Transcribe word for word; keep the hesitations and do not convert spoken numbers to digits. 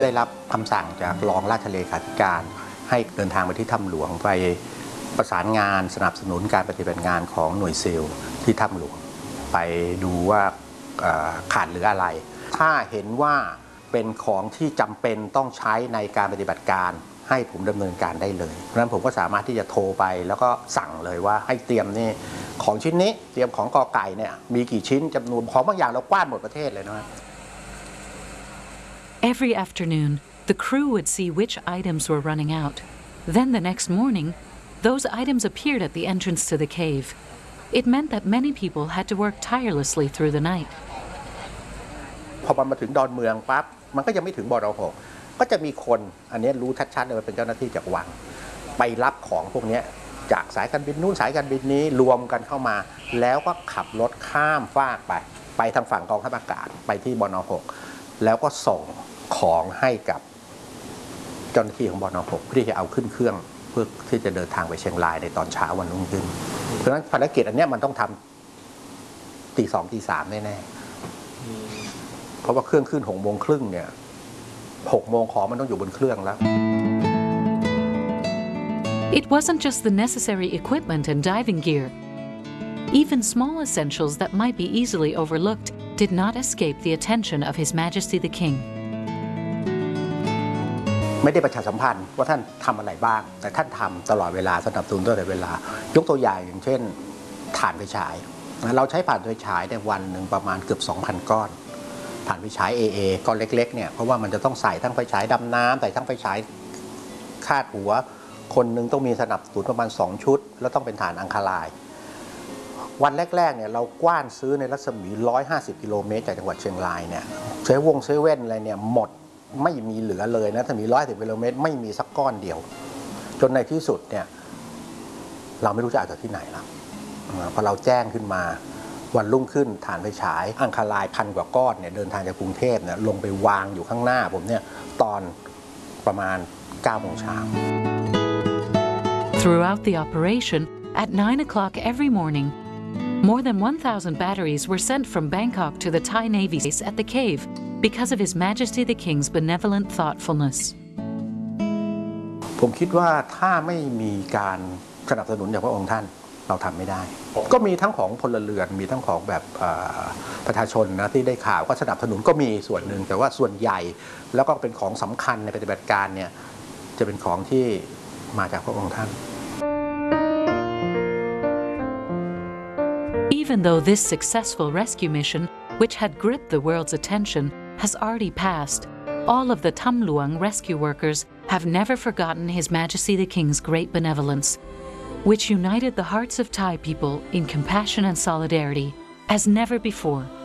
ได้รับคำสั่งจากรองราชเลขาธิการให้เดินทางไปที่ถ้ำหลวงไปประสานงานสนับสนุนการปฏิบัติงานของหน่วยซีลที่ถ้ำหลวงไปดูว่าขาดหรืออะไรถ้าเห็นว่าเป็นของที่จำเป็นต้องใช้ในการปฏิบัติการให้ผมดำเนินการได้เลยเพราะฉะนั้นผมก็สามารถที่จะโทรไปแล้วก็สั่งเลยว่าให้เตรียมนี่ของชิ้นนี้เตรียมของกอไก่เนี่ยมีกี่ชิ้นจำนวนของบางอย่างเรากว้านหมดประเทศเลยนะ Every afternoon, the crew would see which items were running out. Then the next morning, those items appeared at the entrance to the cave. It meant that many people had to work tirelessly through the night. พอมันมาถึงดอนเมืองปั๊บมันก็ยังไม่ถึงบรหกก็จะมีคนอันนี้รู้ชัดๆเลยว่าเป็นเจ้าหน้าที่จากวังไปรับของพวกนี้จากสายการบินนู้นสายการบินนี้รวมกันเข้ามาแล้วก็ขับรถข้ามฟากไปไปทางฝั่งกองทัพอากาศไปที่บรหกแล้วก็ส่งของให้กับเจ้าหน้าที่ของบรหกเพื่อที่จะเอาขึ้นเครื่องเพื่อที่จะเดินทางไปเชียงรายในตอนเช้าวันรุ่งขึ้นเพราะฉะนั้นภารกิจอันนี้มันต้องทำตีสองตีสามแน่ๆเพราะว่าเครื่องขึ้นหกโมงครึ่งเนี่ยหกโมงของมันต้องอยู่บนเครื่องแล้ว It wasn't just the necessary equipment and diving gear. Even small essentials that might be easily overlooked did not escape the attention of His Majesty the King. ไม่ได้ประชาสัมพันธ์ว่าท่านทำอะไรบ้างแต่ท่านทำตลอดเวลาสนับสนุนตลอดเวลายกตัวอย่างอย่างเช่นถ่านไฟฉายเราใช้ถ่านไฟฉายในวันหนึ่งประมาณเกือบ สองพัน ก้อนถ่านไฟฉาย เอ เอ ก้อนเล็กๆเนี่ยเพราะว่ามันจะต้องใส่ทั้งไฟฉายดำน้ำใส่ทั้งไฟฉายคาดหัวคนหนึ่งต้องมีสนับสนุนประมาณสองชุดแล้วต้องเป็นถ่านอังคารายวันแรกๆเนี่ยเรากว้านซื้อในรัศมีหนึ่งร้อยห้าสิบกิโลเมตรจากจังหวัดเชียงรายเนี่ยเซเว่นเซเว่นอะไรเนี่ยหมดไม่มีเหลือเลยนะถ้ามีหนึ่งร้อยห้าสิบกิโลเมตรไม่มีสักก้อนเดียวจนในที่สุดเนี่ยเราไม่รู้จะเอาจากที่ไหนแล้วพอเราแจ้งขึ้นมาวันรุ่งขึ้นถ่านไฟฉายอังคารายพันกว่าก้อนเนี่ยเดินทางจากกรุงเทพเนี่ยลงไปวางอยู่ข้างหน้าผมเนี่ยตอนประมาณเก้าโมงเช้า Throughout the operation, at nine o'clock every morning, more than one thousand batteries were sent from Bangkok to the Thai Navy base at the cave because of His Majesty the King's benevolent thoughtfulness. ผมคิดว่าถ้าไม่มีการสนับสนุนจากพระองค์ท่านเราทำไม่ได้ก็มีทั้งของพลเรือนมีทั้งของแบบประชาชนนะที่ได้ข่าวก็สนับสนุนก็มีส่วนหนึ่งแต่ว่าส่วนใหญ่แล้วก็เป็นของสำคัญในปฏิบัติการเนี่ยจะเป็นของที่มาจากพระองค์ท่าน Even though this successful rescue mission, which had gripped the world's attention, has already passed, all of the Tham Luang rescue workers have never forgotten His Majesty the King's great benevolence, which united the hearts of Thai people in compassion and solidarity as never before.